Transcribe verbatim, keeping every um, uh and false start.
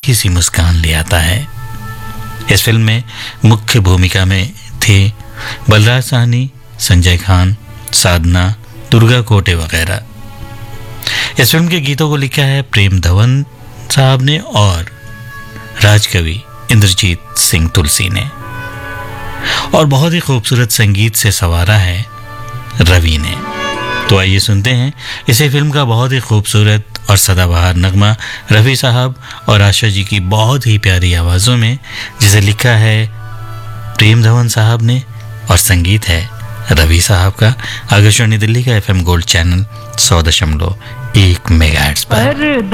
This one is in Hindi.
अनोखी सी मुस्कान ले आता है। इस फिल्म में मुख्य भूमिका में थे बलराज साहनी, संजय खान, साधना, दुर्गा कोटे वगैरह। इस फिल्म के गीतों को लिखा है प्रेम धवन साहब ने और राजकवि इंद्रजीत सिंह तुलसी ने, और बहुत ही खूबसूरत संगीत से संवारा है रवि ने। तो आइए सुनते हैं इसी फिल्म का बहुत ही खूबसूरत और सदाबहार नगमा रफी साहब और आशा जी की बहुत ही प्यारी आवाज़ों में, जिसे लिखा है प्रेम धवन साहब ने और संगीत है रवि साहब का। आकाशवाणी दिल्ली का एफएम गोल्ड चैनल सौ दशमलव एक मेगाहर्ट्ज़ पर।